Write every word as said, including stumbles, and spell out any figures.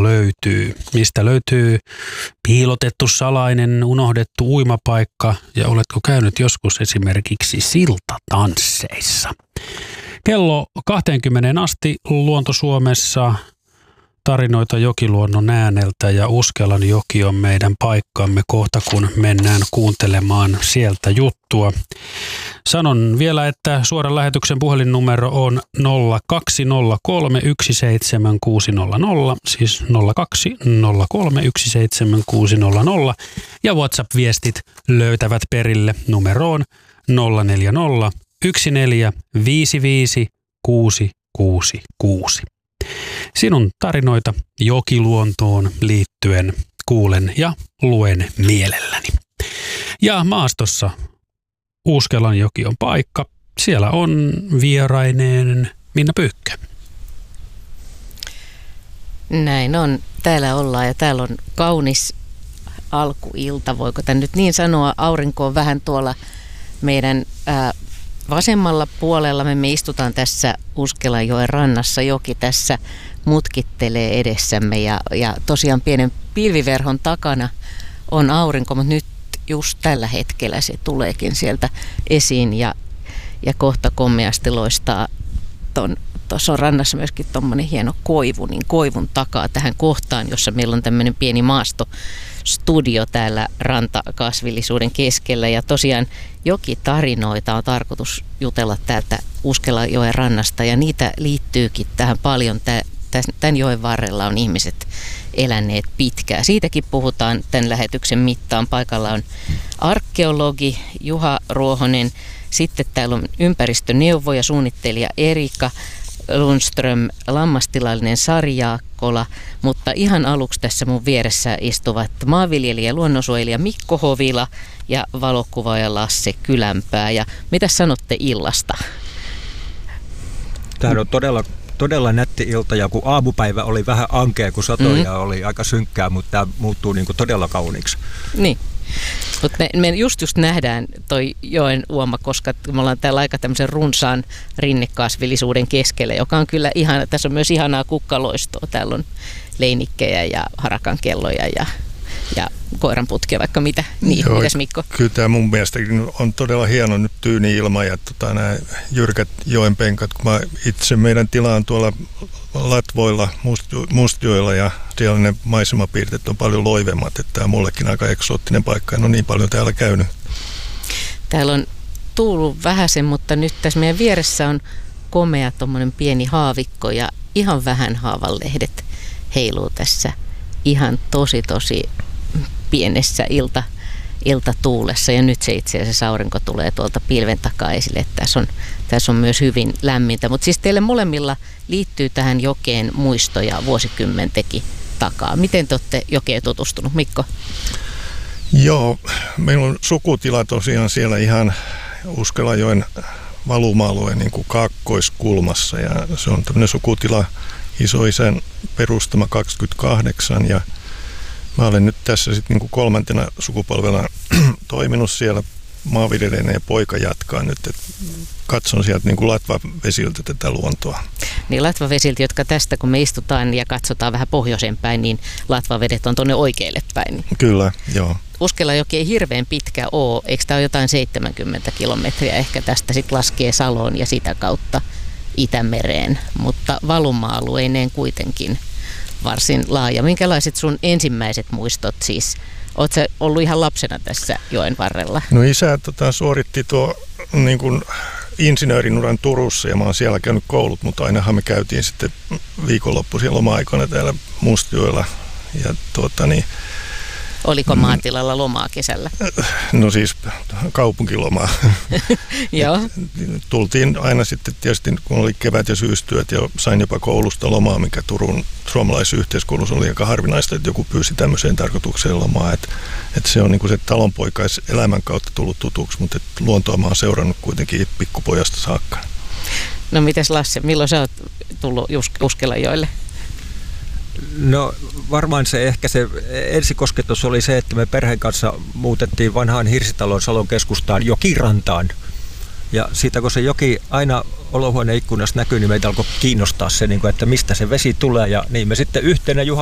Uskela löytyy? Mistä löytyy piilotettu, salainen, unohdettu uimapaikka ja oletko käynyt joskus esimerkiksi siltatansseissa? Kello kaksikymmentä asti Luonto Suomessa tarinoita jokiluonnon ääneltä ja Uskelan joki on meidän paikkamme kohta, kun mennään kuuntelemaan sieltä juttua. Sanon vielä, että suoran lähetyksen puhelinnumero on nolla kaksi nolla kolme yksi seitsemän kuusi nolla nolla, siis nolla kaksi nolla kolme yksi seitsemän kuusi nolla nolla ja WhatsApp-viestit löytävät perille numeroon nolla neljä nolla yksi neljä viisi viisi kuusi kuusi kuusi. Sinun tarinoita jokiluontoon liittyen kuulen ja luen mielelläni. Ja maastossa Uskelan joki on paikka. Siellä on vieraineen Minna Pyykkö. Näin on. Täällä ollaan ja täällä on kaunis alkuilta. Voiko tämän nyt niin sanoa? Aurinko on vähän tuolla meidän ää, vasemmalla puolella. Me, me istutaan tässä Uskelanjoen rannassa. Joki tässä mutkittelee edessämme ja, ja tosiaan pienen pilviverhon takana on aurinko, mutta nyt just tällä hetkellä se tuleekin sieltä esiin ja, ja kohta komeasti loistaa. Tuossa on rannassa myöskin tuommoinen hieno koivu, niin koivun takaa tähän kohtaan, jossa meillä on tämmöinen pieni maastostudio täällä rantakasvillisuuden keskellä. Ja tosiaan jokitarinoita on tarkoitus jutella täältä Uskelanjoen rannasta ja niitä liittyykin tähän paljon. Tämän joen varrella on ihmiset eläneet pitkään. Siitäkin puhutaan tämän lähetyksen mittaan. Paikalla on arkeologi Juha Ruohonen. Sitten täällä on ympäristöneuvoja, suunnittelija Erika Lundström, lammastilallinen Sari Jaakkola. Mutta ihan aluksi tässä mun vieressä istuvat maanviljelijä ja luonnonsuojelija Mikko Hovila ja valokuvaaja Lasse Kylänpää. Ja mitä sanotte illasta? Tämähän on todella... Todella nätti ilta ja kun aamupäivä oli vähän ankea, kun satoi mm-hmm. ja oli aika synkkää, mutta tämä muuttuu niin kuin todella kauniiksi. Niin, mutta me, me just just nähdään toi joen uoma, koska me ollaan täällä aika tämmöisen runsaan rinnekasvillisuuden keskellä, joka on kyllä ihana. Tässä on myös ihanaa kukkaloistoa. Täällä on leinikkejä ja harakankelloja ja, ja koiranputkia, vaikka mitä. Niin, Joo, mitäs Mikko? Kyllä tämä mun mielestä on todella hieno nyt tyyni ilma ja tota, nämä jyrkät joenpenkat, kun mä itse meidän tilaan tuolla Latvoilla, Mustjoilla ja siellä ne maisemapiirteet on paljon loivemmat, että tämä on mullekin aika eksoottinen paikka, en ole niin paljon täällä käynyt. Täällä on tuullut vähäsen, mutta nyt tässä meidän vieressä on komea tommonen pieni haavikko ja ihan vähän haavanlehdet heiluu tässä ihan tosi tosi pienessä ilta, iltatuulessa ja nyt se itse asiassa aurinko tulee tuolta pilven takaa esille, että tässä on, tässä on myös hyvin lämmintä, mutta siis teille molemmilla liittyy tähän jokeen muistoja vuosikymmentekin takaa. Miten te olette jokeen tutustunut, Mikko? Joo, meillä on sukutila tosiaan siellä ihan Uskelanjoen valuma-alueen niin kuin kaakkoiskulmassa ja se on tämmöinen sukutila isoisän perustama kaksikymmentäkahdeksan ja mä olen nyt tässä sitten niinku kolmantena sukupolvena toiminut siellä maanviljelijänä ja poika jatkaa nyt, että katson sieltä niinku Latvavesiltä tätä luontoa. Niin Latvavesiltä, jotka tästä kun me istutaan ja katsotaan vähän pohjoiseen päin, niin Latvavedet on tuonne oikealle päin. Kyllä, joo. Uskelajoki ei hirveän pitkä ole, eikö tämä ole jotain seitsemänkymmentä kilometriä ehkä tästä sitten laskee Saloon ja sitä kautta Itämereen, mutta valuma-alueineen kuitenkin varsin laaja. Minkälaiset sun ensimmäiset muistot siis? Oletko sä ollut ihan lapsena tässä joen varrella? No isä tota, suoritti tuo niin kuin insinöörinuran Turussa ja mä oon siellä käynyt koulut, mutta ainahan me käytiin sitten viikonloppuisia loma-aikoina täällä Mustjoella. Ja tuota niin, oliko maatilalla lomaa kesällä? No siis kaupunkilomaa. Joo. Tultiin aina sitten tietysti, kun oli kevät- ja syystyöt ja sain jopa koulusta lomaa, mikä Turun suomalaisessa yhteiskoulussa oli aika harvinaista, että joku pyysi tämmöiseen tarkoitukseen lomaa. Että, että se on niin kuin se talonpoikaiselämän kautta tullut tutuksi, mutta luontoa mä oon seurannut kuitenkin pikkupojasta saakka. No mites Lasse, milloin sä oot tullut Uskelanjoelle? No varmaan se ehkä se ensikosketus oli se, että me perheen kanssa muutettiin vanhaan Hirsitalon Salon keskustaan jokirantaan. Ja siitä kun se joki aina olohuoneen ikkunassa näkyy, niin meitä alkoi kiinnostaa se, että mistä se vesi tulee. Ja niin me sitten yhtenä Juha